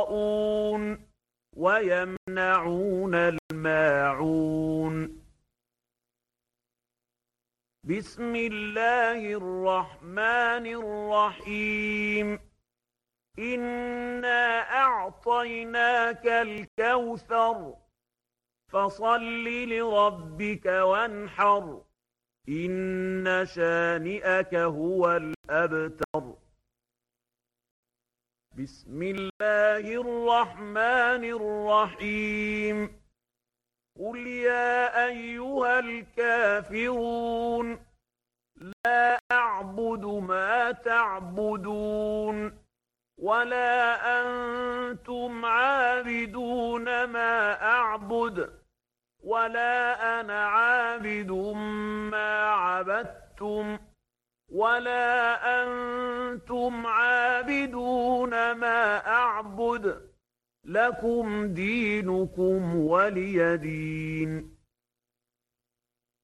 يراءون ويمنعون الماعون. بسم الله الرحمن الرحيم. إنا أعطيناك الكوثر فصل لربك وانحر إن شانئك هو الأبتر. بسم الله الرحمن الرحيم. قل يا أيها الكافرون لا أعبد ما تعبدون ولا أنتم عابدون ما أعبد ولا أنا عابد ما عبدتم ولا أنتم عابدون ما أعبد لكم دينكم ولي دين.